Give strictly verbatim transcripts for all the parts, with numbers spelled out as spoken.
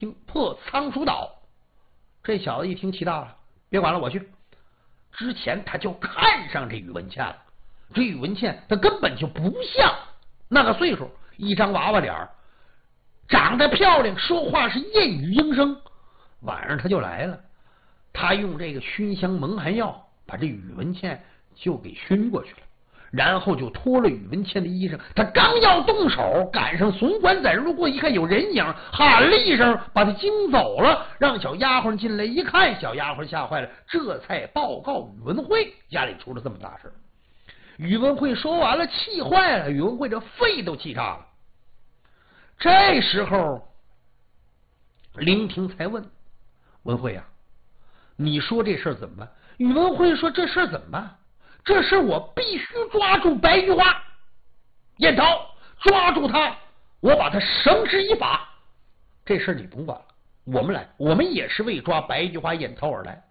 破仓鼠岛。这小子一听气大了，别管了，我去。之前他就看上这宇文倩了，这宇文倩他根本就不像那个岁数，一张娃娃脸，长得漂亮，说话是燕语莺声。晚上他就来了，他用这个熏香蒙汗药把这宇文倩就给熏过去了，然后就脱了宇文倩的衣裳。他刚要动手，赶上怂管仔路过，一看有人影，喊了一声，把他惊走了，让小丫鬟进来一看，小丫鬟吓坏了，这才报告宇文慧家里出了这么大事。宇文慧说完了，气坏了，宇文慧这肺都气炸了。这时候林婷才问文慧啊，你说这事儿怎么办？宇文慧说这事儿怎么办？这事我必须抓住白玉花燕桃，抓住他，我把他绳之以法。这事你甭管了，我们来，我们也是为抓白菊花燕桃而来，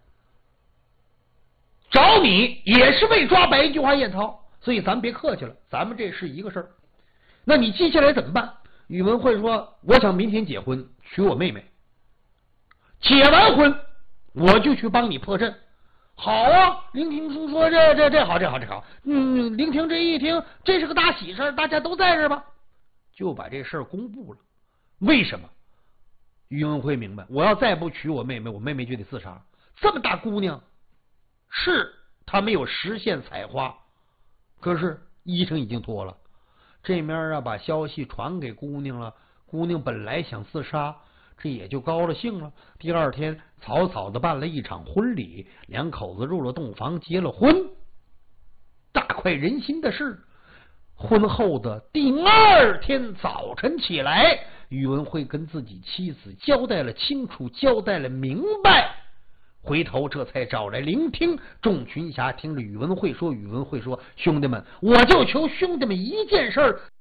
找你也是为抓白菊花燕桃，所以咱别客气了，咱们这是一个事儿。那你接下来怎么办？宇文慧说，我想明天结婚，娶我妹妹，结完婚我就去帮你破阵。好啊，林婷说这这这好这好这好，嗯，林婷这一听，这是个大喜事，大家都在这吧，就把这事儿公布了。为什么？宇文慧明白，我要再不娶我妹妹，我妹妹就得自杀。这么大姑娘，是她没有实现采花，可是衣裳已经脱了。这面啊，把消息传给姑娘了，姑娘本来想自杀，这也就高了兴了。第二天草草的办了一场婚礼，两口子入了洞房，结了婚。大快人心的是，婚后的第二天早晨起来，宇文慧跟自己妻子交代了清楚，交代了明白，回头这才找来聆听。众群侠听着宇文慧说，宇文慧说，兄弟们，我就求兄弟们一件事儿，